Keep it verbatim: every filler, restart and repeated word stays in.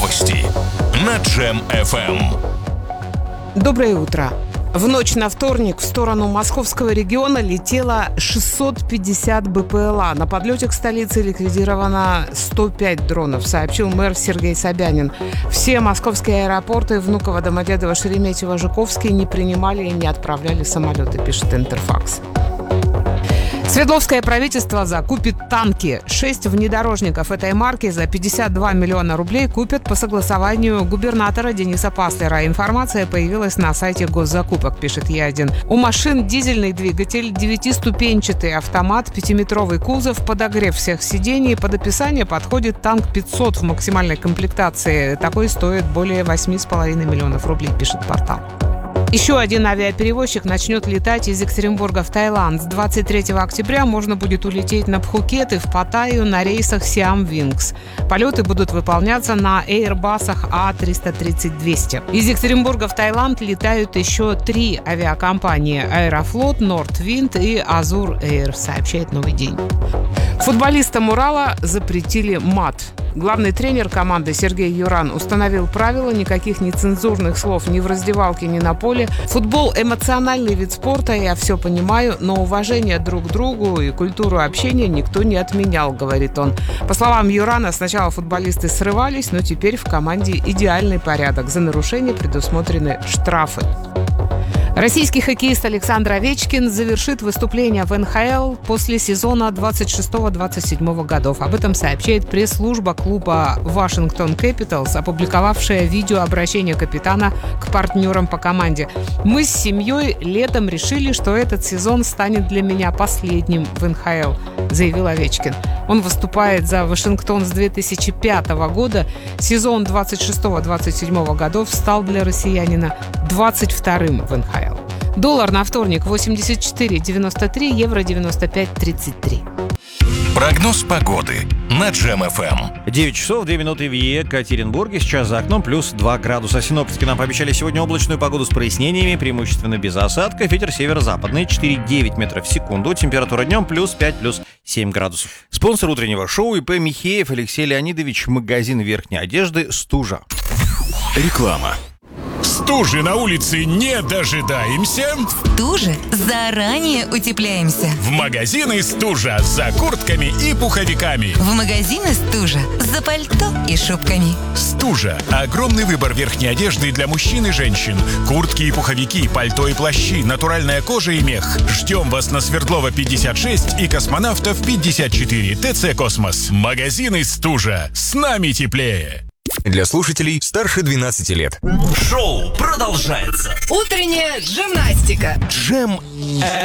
Новости на Джем эф эм. Доброе утро. В ночь на вторник в сторону московского региона летело шестьсот пятьдесят бэ пэ эл а. На подлете к столице ликвидировано сто пять дронов, сообщил мэр Сергей Собянин. Все московские аэропорты Внуково, Домодедово, Шереметьево, Жуковский не принимали и не отправляли самолеты, пишет Интерфакс. Свердловское правительство закупит танки. Шесть внедорожников этой марки за пятьдесят два миллиона рублей купят по согласованию губернатора Дениса Паслера. Информация появилась на сайте госзакупок, пишет Е один. У машин дизельный двигатель, девятиступенчатый автомат, пятиметровый кузов, подогрев всех сидений. Под описание подходит танк пятьсот в максимальной комплектации. Такой стоит более восемь с половиной миллионов рублей, пишет портал. Еще один авиаперевозчик начнет летать из Екатеринбурга в Таиланд. С двадцать третьего октября можно будет улететь на Пхукет и в Паттайю на рейсах Siam Wings. Полеты будут выполняться на Airbus'ах А триста тридцать двести. Из Екатеринбурга в Таиланд летают еще три авиакомпании: Аэрофлот, Нордвинд и Азур Эйр, сообщает Новый день. Футболистам Урала запретили мат. Главный тренер команды Сергей Юран установил правила: никаких нецензурных слов ни в раздевалке, ни на поле. Футбол – эмоциональный вид спорта, я все понимаю, но уважение друг к другу и культуру общения никто не отменял, говорит он. По словам Юрана, сначала футболисты срывались, но теперь в команде идеальный порядок. За нарушение предусмотрены штрафы. Российский хоккеист Александр Овечкин завершит выступление в эн ха эл после сезона двадцать шестого двадцать седьмого годов. Об этом сообщает пресс-служба клуба Washington Capitals, опубликовавшая видеообращение капитана к партнерам по команде. «Мы с семьей летом решили, что этот сезон станет для меня последним в эн ха эл», заявил Овечкин. Он выступает за Вашингтон с две тысячи пятого года. Сезон двадцать шестого двадцать седьмого годов стал для россиянина двадцать вторым в эн ха эл. Доллар на вторник восемьдесят четыре девяносто три, евро девяносто пять тридцать три. Прогноз погоды на Джем эф эм. девять часов две минуты в Екатеринбурге. Сейчас за окном плюс два градуса. Синоптики нам пообещали сегодня облачную погоду с прояснениями, преимущественно без осадков. Ветер северо-западный четыре-девять метров в секунду. Температура днем плюс пять, плюс семь градусов. Спонсор утреннего шоу ИП Михеев Алексей Леонидович, магазин верхней одежды «Стужа». Реклама. Стужи на улице не дожидаемся. Стужи заранее утепляемся. В магазины «Стужа» за куртками и пуховиками. В магазины «Стужа» за пальто и шубками. «Стужа» – огромный выбор верхней одежды для мужчин и женщин. Куртки и пуховики, пальто и плащи, натуральная кожа и мех. Ждем вас на Свердлова пятьдесят шесть и Космонавтов пятьдесят четыре. ТЦ «Космос». Магазины «Стужа». С нами теплее. Для слушателей старше двенадцати лет. Шоу продолжается. Утренняя гимнастика. Джем